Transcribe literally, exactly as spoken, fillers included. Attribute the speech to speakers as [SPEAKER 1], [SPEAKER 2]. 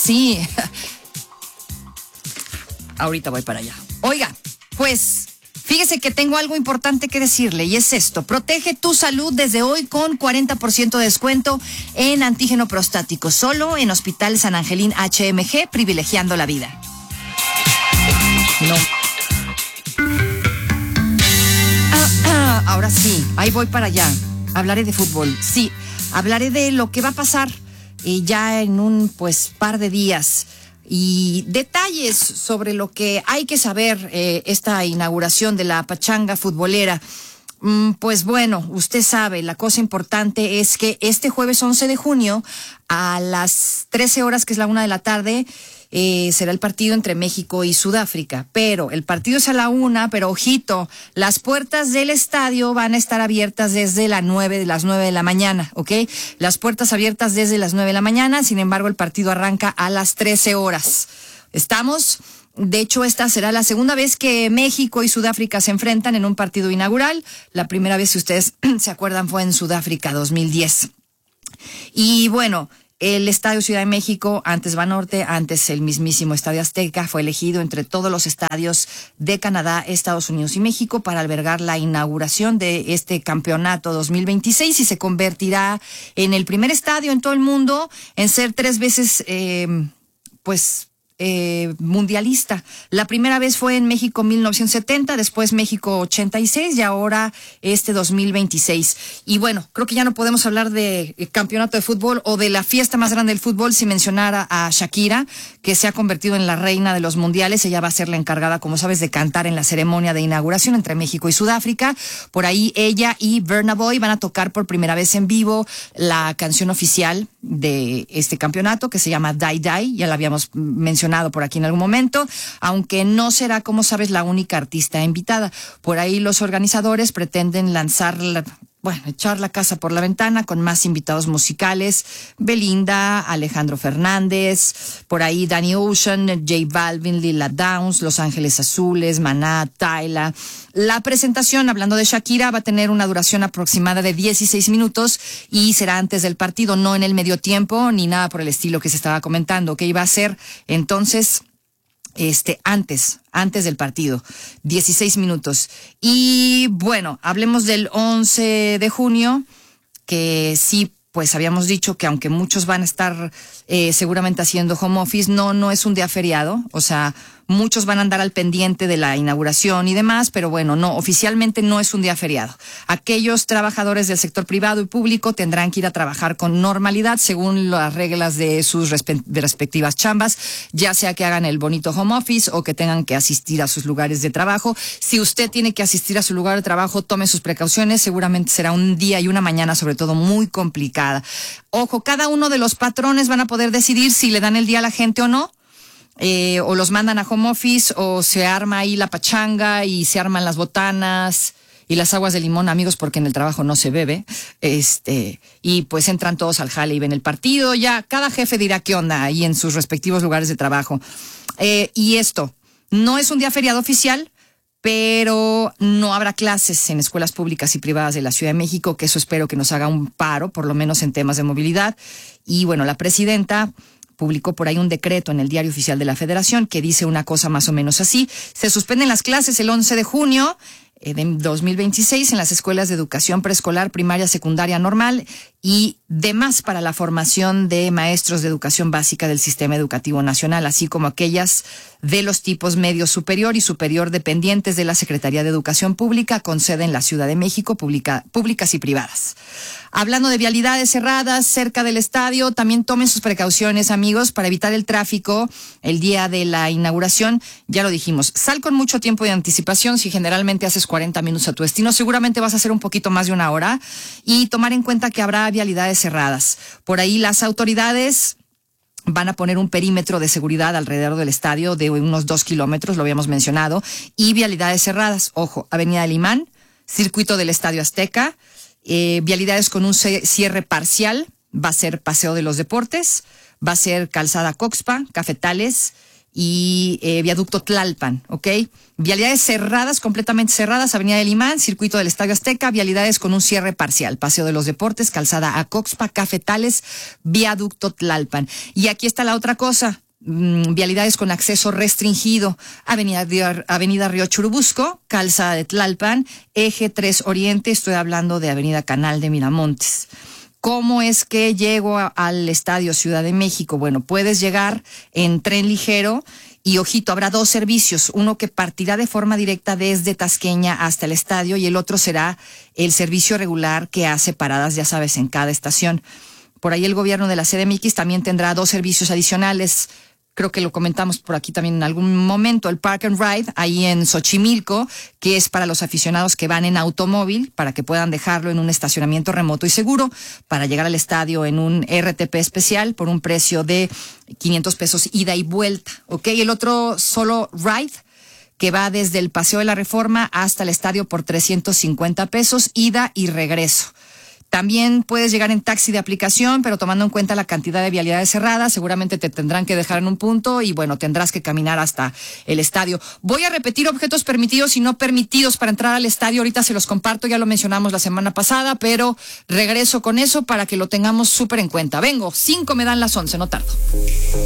[SPEAKER 1] sí. Ahorita voy para allá. Oiga, pues fíjese que tengo algo importante que decirle y es esto. Protege tu salud desde hoy con cuarenta por ciento de descuento en antígeno prostático. Solo en Hospital San Angelín H M G, privilegiando la vida. No. Ah, ah, ahora sí, ahí voy para allá. Hablaré de fútbol. Sí, hablaré de lo que va a pasar eh, ya en un pues par de días. Y detalles sobre lo que hay que saber eh, esta inauguración de la pachanga futbolera. Mm, pues bueno, usted sabe, la cosa importante es que este jueves once de junio a las trece horas, que es la una de la tarde, eh, será el partido entre México y Sudáfrica. Pero el partido es a la una, pero ojito, las puertas del estadio van a estar abiertas desde las nueve de las nueve de la mañana, ¿ok? Las puertas abiertas desde las nueve de la mañana, sin embargo el partido arranca a las trece horas. ¿Estamos? De hecho, esta será la segunda vez que México y Sudáfrica se enfrentan en un partido inaugural. La primera vez, si ustedes se acuerdan, fue en Sudáfrica dos mil diez. Y bueno, el Estadio Ciudad de México, antes Banorte, antes el mismísimo Estadio Azteca, fue elegido entre todos los estadios de Canadá, Estados Unidos y México para albergar la inauguración de este campeonato dos mil veintiséis y se convertirá en el primer estadio en todo el mundo en ser tres veces, eh, pues... Eh, mundialista. La primera vez fue en México mil novecientos setenta, después México ochenta y seis y ahora este dos mil veintiséis. Y bueno, creo que ya no podemos hablar de campeonato de fútbol o de la fiesta más grande del fútbol sin mencionar a, a Shakira, que se ha convertido en la reina de los mundiales. Ella va a ser la encargada, como sabes, de cantar en la ceremonia de inauguración entre México y Sudáfrica. Por ahí ella y Burna Boy van a tocar por primera vez en vivo la canción oficial de este campeonato, que se llama Die Die. Ya la habíamos mencionado por aquí en algún momento, aunque no será, como sabes, la única artista invitada. Por ahí los organizadores pretenden lanzar, la, bueno, echar la casa por la ventana con más invitados musicales: Belinda, Alejandro Fernández, por ahí Danny Ocean, J Balvin, Lila Downs, Los Ángeles Azules, Maná, Tyla. La presentación, hablando de Shakira, va a tener una duración aproximada de dieciséis minutos y será antes del partido, no en el medio tiempo ni nada por el estilo que se estaba comentando, que iba a ser entonces este antes, antes del partido, dieciséis minutos. Y bueno, hablemos del once de junio, que sí, pues habíamos dicho que aunque muchos van a estar eh, seguramente haciendo home office, no, no es un día feriado, o sea, muchos van a andar al pendiente de la inauguración y demás, pero bueno, no, oficialmente no es un día feriado. Aquellos trabajadores del sector privado y público tendrán que ir a trabajar con normalidad según las reglas de sus respe- de respectivas chambas, ya sea que hagan el bonito home office o que tengan que asistir a sus lugares de trabajo. Si usted tiene que asistir a su lugar de trabajo, tome sus precauciones, seguramente será un día y una mañana sobre todo muy complicada. Ojo, cada uno de los patrones van a poder decidir si le dan el día a la gente o no. Eh, o los mandan a home office, o se arma ahí la pachanga y se arman las botanas y las aguas de limón, amigos, porque en el trabajo no se bebe, este, y pues entran todos al jale y ven el partido. Ya cada jefe dirá qué onda ahí en sus respectivos lugares de trabajo. Eh, y esto, no es un día feriado oficial, pero no habrá clases en escuelas públicas y privadas de la Ciudad de México, que eso espero que nos haga un paro, por lo menos en temas de movilidad. Y bueno, la presidenta publicó por ahí un decreto en el Diario Oficial de la Federación que dice una cosa más o menos así: se suspenden las clases el once de junio eh, de dos mil veintiséis en las escuelas de educación preescolar, primaria, secundaria normal y demás para la formación de maestros de educación básica del Sistema Educativo Nacional, así como aquellas de los tipos medio superior y superior dependientes de la Secretaría de Educación Pública con sede en la Ciudad de México, pública, públicas y privadas. Hablando de vialidades cerradas cerca del estadio, también tomen sus precauciones, amigos, para evitar el tráfico el día de la inauguración. Ya lo dijimos, sal con mucho tiempo de anticipación. Si generalmente haces cuarenta minutos a tu destino, seguramente vas a hacer un poquito más de una hora, y tomar en cuenta que habrá vialidades cerradas. Por ahí las autoridades van a poner un perímetro de seguridad alrededor del estadio de unos dos kilómetros, lo habíamos mencionado, y vialidades cerradas. Ojo, Avenida del Imán, circuito del Estadio Azteca, eh, vialidades con un cierre parcial, va a ser Paseo de los Deportes, va a ser Calzada Coxpa, Cafetales y eh, viaducto Tlalpan, ¿ok? Vialidades cerradas, completamente cerradas, Avenida del Imán, circuito del Estadio Azteca, vialidades con un cierre parcial, Paseo de los Deportes, Calzada Acoxpa, Cafetales, viaducto Tlalpan. Y aquí está la otra cosa, mmm, vialidades con acceso restringido, Avenida, Avenida Río Churubusco, Calzada de Tlalpan, Eje tres Oriente, estoy hablando de Avenida Canal de Miramontes. ¿Cómo es que llego a, al Estadio Ciudad de México? Bueno, puedes llegar en tren ligero y, ojito, habrá dos servicios, uno que partirá de forma directa desde Tasqueña hasta el estadio y el otro será el servicio regular que hace paradas, ya sabes, en cada estación. Por ahí el gobierno de la C D M X también tendrá dos servicios adicionales. Creo que lo comentamos por aquí también en algún momento, el Park and Ride, ahí en Xochimilco, que es para los aficionados que van en automóvil, para que puedan dejarlo en un estacionamiento remoto y seguro, para llegar al estadio en un R T P especial por un precio de quinientos pesos ida y vuelta, ¿ok? El otro solo Ride, que va desde el Paseo de la Reforma hasta el estadio por trescientos cincuenta pesos, ida y regreso. También puedes llegar en taxi de aplicación, pero tomando en cuenta la cantidad de vialidades cerradas, seguramente te tendrán que dejar en un punto y bueno, tendrás que caminar hasta el estadio. Voy a repetir objetos permitidos y no permitidos para entrar al estadio. Ahorita se los comparto, ya lo mencionamos la semana pasada, pero regreso con eso para que lo tengamos súper en cuenta. Vengo, cinco me dan las once, no tardo.